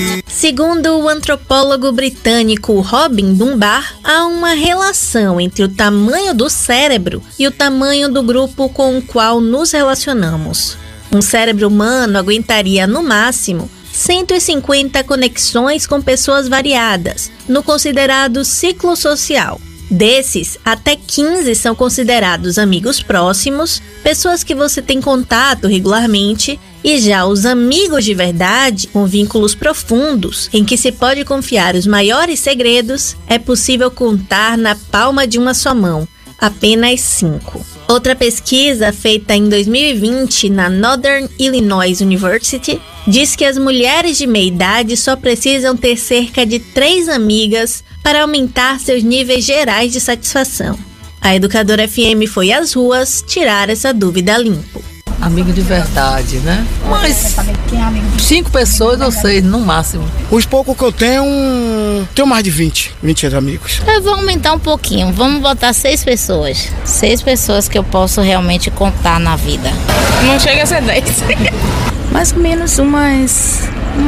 Segundo o antropólogo britânico Robin Dunbar, há uma relação entre o tamanho do cérebro e o tamanho do grupo com o qual nos relacionamos. Um cérebro humano aguentaria, no máximo, 150 conexões com pessoas variadas, no considerado ciclo social. Desses, até 15 são considerados amigos próximos, pessoas que você tem contato regularmente, e já os amigos de verdade, com vínculos profundos, em que se pode confiar os maiores segredos, é possível contar na palma de uma só mão, apenas 5. Outra pesquisa feita em 2020 na Northern Illinois University diz que as mulheres de meia idade só precisam ter cerca de 3 amigas para aumentar seus níveis gerais de satisfação. A Educadora FM foi às ruas tirar essa dúvida a limpo. Amigo de verdade, né? Mas 5 pessoas ou 6 no máximo. Os poucos que eu tenho mais de 20 amigos. Eu vou aumentar um pouquinho, vamos botar 6 pessoas. 6 pessoas que eu posso realmente contar na vida. Não chega a ser 10. Mais ou menos umas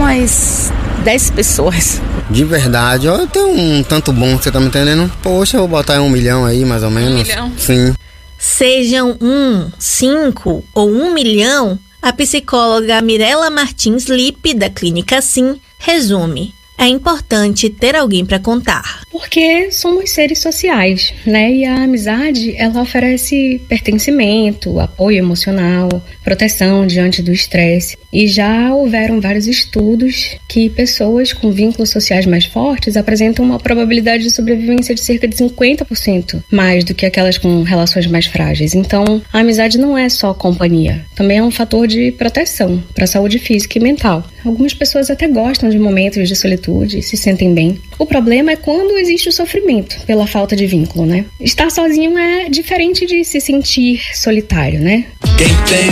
10 pessoas. De verdade, eu tenho um tanto bom, você tá me entendendo? Poxa, eu vou botar 1 milhão aí, mais ou menos. 1 milhão? Sim. Sejam 1, 5 ou 1 milhão, a psicóloga Mirela Martins Lippe, da Clínica Sim, resume: é importante ter alguém para contar. Porque somos seres sociais, né? E a amizade, ela oferece pertencimento, apoio emocional, proteção diante do estresse. E já houveram vários estudos que pessoas com vínculos sociais mais fortes apresentam uma probabilidade de sobrevivência de cerca de 50% mais do que aquelas com relações mais frágeis. Então, a amizade não é só companhia, também é um fator de proteção para a saúde física e mental. Algumas pessoas até gostam de momentos de solitude e se sentem bem. O problema é quando existe o sofrimento pela falta de vínculo, né? Estar sozinho é diferente de se sentir solitário, né? Quem tem